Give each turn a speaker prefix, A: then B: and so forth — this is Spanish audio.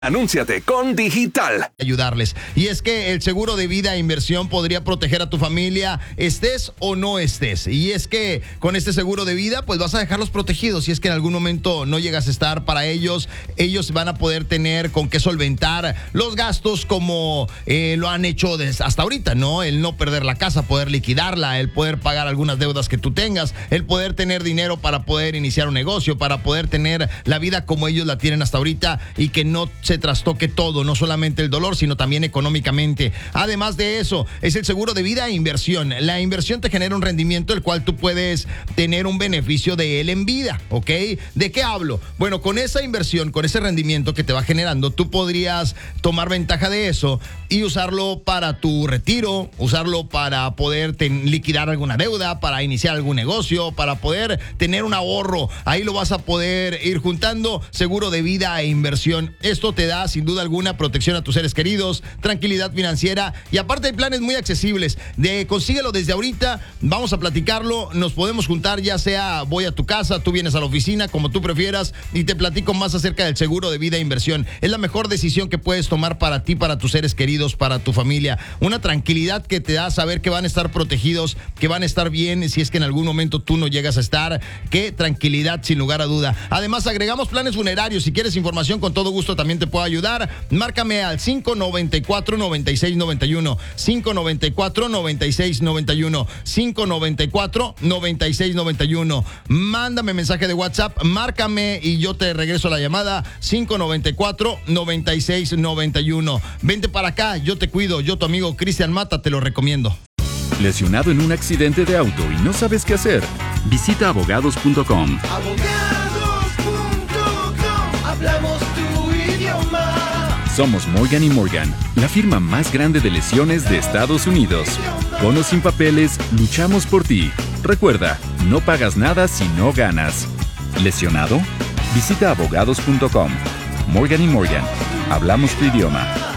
A: Anúnciate con Digital.
B: Ayudarles. Y es que el seguro de vida e inversión podría proteger a tu familia, estés o no estés. Y es que con este seguro de vida, pues vas a dejarlos protegidos. Si es que en algún momento no llegas a estar para ellos, ellos van a poder tener con qué solventar los gastos como lo han hecho hasta ahorita, ¿no? El no perder la casa, poder liquidarla, el poder pagar algunas deudas que tú tengas, el poder tener dinero para poder iniciar un negocio, para poder tener la vida como ellos la tienen hasta ahorita y que no se trastoque todo, no solamente el dolor, sino también económicamente. Además de eso, es el seguro de vida e inversión. La inversión te genera un rendimiento el cual tú puedes tener un beneficio de él en vida, ¿ok? ¿De qué hablo? Bueno, con esa inversión, con ese rendimiento que te va generando, tú podrías tomar ventaja de eso y usarlo para tu retiro, usarlo para poder liquidar alguna deuda, para iniciar algún negocio, para poder tener un ahorro. Ahí lo vas a poder ir juntando, seguro de vida e inversión. Esto te da sin duda alguna protección a tus seres queridos, tranquilidad financiera y aparte hay planes muy accesibles. Consíguelo desde ahorita, vamos a platicarlo, nos podemos juntar, ya sea voy a tu casa, tú vienes a la oficina, como tú prefieras, y te platico más acerca del seguro de vida e inversión. Es la mejor decisión que puedes tomar para ti, para tus seres queridos, para tu familia. Una tranquilidad que te da saber que van a estar protegidos, que van a estar bien si es que en algún momento tú no llegas a estar. Qué tranquilidad, sin lugar a duda. Además, agregamos planes funerarios. Si quieres información, con todo gusto también te puedo ayudar. Márcame al 594-9691, 594-9691, 594-9691. Mándame mensaje de WhatsApp, márcame y yo te regreso la llamada. 594-9691. Vente para acá, yo te cuido. Yo, tu amigo Cristian Mata, te lo recomiendo.
C: ¿Lesionado en un accidente de auto y no sabes qué hacer? Visita abogados.com.
D: Hablamos tu idioma.
C: Somos Morgan & Morgan, la firma más grande de lesiones de Estados Unidos. Con o sin papeles, luchamos por ti. Recuerda, no pagas nada si no ganas. ¿Lesionado? Visita abogados.com. Morgan & Morgan. Hablamos tu idioma.